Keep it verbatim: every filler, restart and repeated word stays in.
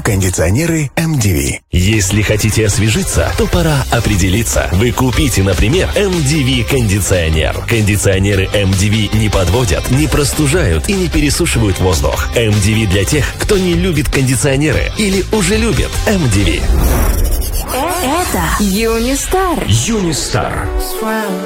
Кондиционеры эм ди ви. Если хотите освежиться, то пора определиться. Вы купите, например, эм ди ви кондиционер. Кондиционеры эм ди ви не подводят, не простужают и не пересушивают воздух. эм ди ви для тех, кто не любит кондиционеры или уже любит эм ди ви. Это Юнистар. Юнистар.